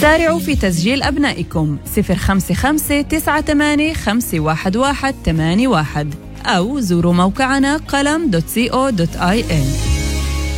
سارعوا في تسجيل أبنائكم 055-98-511-81 أو زوروا موقعنا qalam.co.il.